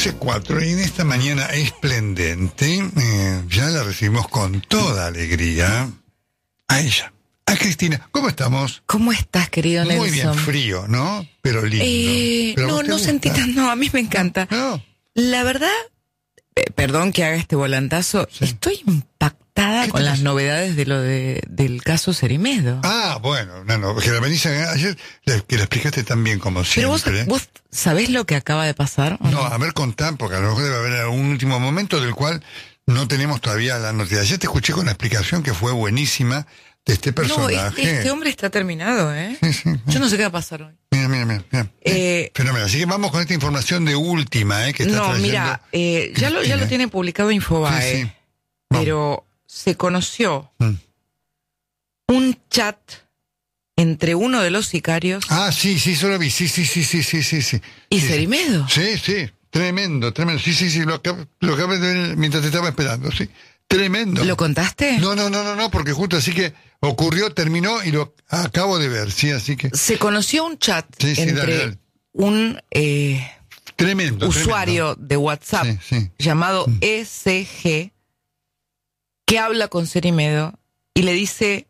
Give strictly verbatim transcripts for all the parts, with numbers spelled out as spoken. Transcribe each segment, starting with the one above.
once cuatro, y en esta mañana esplendente, eh, ya la recibimos con toda alegría a ella, a Cristina. ¿Cómo estamos? ¿Cómo estás, querido Nelson? Muy bien, frío, ¿no? Pero lindo. Eh, ¿Pero no, no sentí tan... No, a mí me encanta. No. no. La verdad, eh, perdón que haga este volantazo, sí. Estoy impactada con las novedades de lo de del caso Cerimedo. Ah, bueno, no, no, que la venís a, ayer, que lo explicaste tan bien como siempre. Pero vos, vos sabés lo que acaba de pasar. No, no, a ver, contá, porque a lo mejor debe haber algún último momento del cual no tenemos todavía la noticia. Ayer te escuché con una explicación que fue buenísima de este personaje. No, este, este hombre está terminado, ¿eh? Sí, sí. Yo no sé qué va a pasar hoy. Mira, mira, mira. mira. Eh, Fenomenal. Así que vamos con esta información de última, ¿eh? Que está no, trayendo mira, eh, ya, lo, ya lo tiene publicado Infobae, sí, sí. Pero se conoció mm. un chat entre uno de los sicarios. Ah, sí, sí, eso lo vi. Sí, sí, sí, sí, sí, sí. sí. ¿Y sí, Cerimedo? Sí, sí. Tremendo, tremendo. Sí, sí, sí. Lo acabé, lo acabé de ver mientras te estaba esperando, sí. Tremendo. ¿Lo contaste? No, no, no, no, no, porque justo así que ocurrió, terminó y lo acabo de ver, sí, así que... Se conoció un chat sí, sí, entre dale, dale. un eh, tremendo, usuario tremendo. de WhatsApp sí, sí. llamado mm. E C G que habla con Cerimedo y le dice: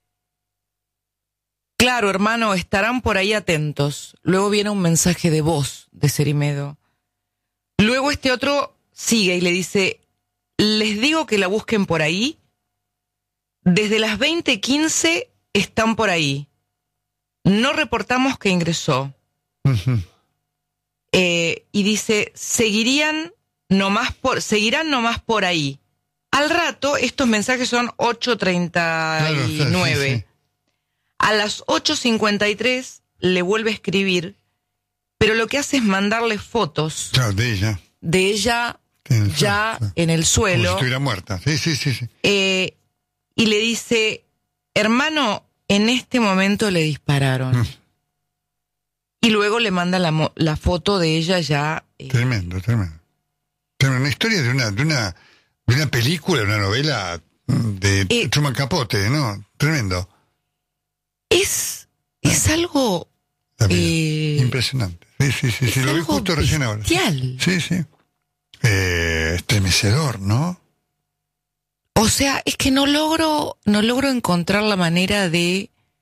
claro, hermano, estarán por ahí atentos. Luego viene un mensaje de voz de Cerimedo. Luego este otro sigue y le dice: les digo que la busquen por ahí. Desde las veinte quince están por ahí. No reportamos que ingresó. Uh-huh. Eh, y dice, seguirían nomás por, seguirán nomás por ahí. Al rato, estos mensajes son ocho treinta y nueve. Claro, sí, sí. A las ocho cincuenta y tres le vuelve a escribir, pero lo que hace es mandarle fotos. Claro, de ella. De ella en ya suelo, en el suelo. Como si estuviera muerta. Sí, sí, sí. sí. Eh, y le dice, hermano, en este momento le dispararon. Mm. Y luego le manda la, la foto de ella ya. Eh, tremendo, tremendo. Tremendo. Una historia de una, de una, de una película, una novela de eh, Truman Capote, ¿no? Tremendo. Es, es algo eh, impresionante. Sí, sí, sí, sí. Lo vi justo recién ahora. Sí, sí. sí. Eh, estremecedor, ¿no? O sea, es que no logro, no logro encontrar la manera de